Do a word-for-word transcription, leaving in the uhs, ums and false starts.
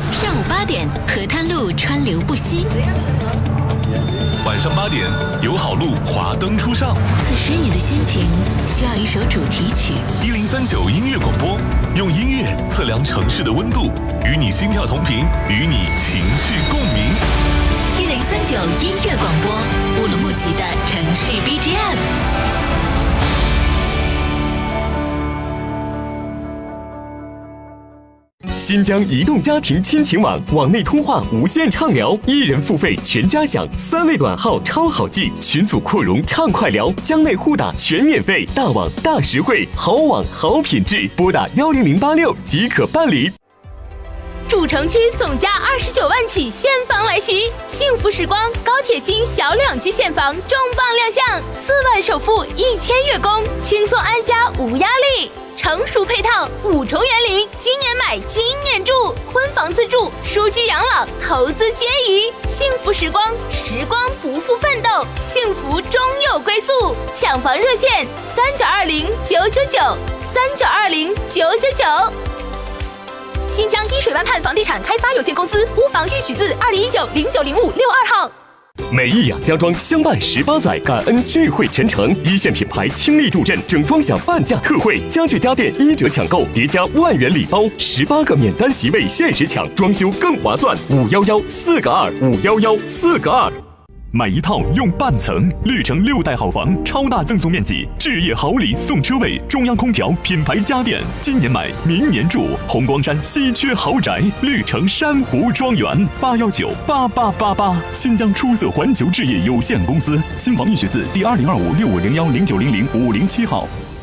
上午八点，河滩路川流不息； 晚上八点，友好路华灯初上。 此时你的心情需要一首主题曲。 一零三九音乐广播，用音乐测量城市的温度，与你心跳同频，与你情绪共鸣。 一零三九音乐广播，乌鲁木齐的城市 B G M。 新疆移动家庭亲情网网内通话无限畅聊，一人付费全家享，三位短号超好记，群组扩容畅快聊，疆内互打全免费，大网大实惠，好网好品质，拨打幺零零八六即可办理。 主城区总价二十九万起现房来袭，幸福时光高铁新小两居现房重磅亮相，四万首付一千月供，轻松安家无压力。成熟配套，五重园林，今年买今年住，婚房自住，舒居养老，投资皆宜。幸福时光，时光不负奋斗，幸福终有归宿。抢房热线：三九二零九九九，三九二零九九九。新疆依水湾畔房地产开发有限公司，屋房预许字二零一九零九零五六二号。 美意雅家装相伴十八载，感恩聚会全程，一线品牌倾力助阵，整装享半价特惠，家具家电一折抢购，叠加万元礼包，十八个免单席位限时抢，装修更划算。五幺幺四个二，五幺幺四个二。买一套用半层，绿城六代好房，超大赠送面积，置业好礼送车位，中央空调，品牌家电，今年买明年住，红光山稀缺豪宅，绿城珊瑚庄园，八幺九八八八八，新疆出色环球置业有限公司，新房预许字第二零二五六五零幺零九零零五零七号。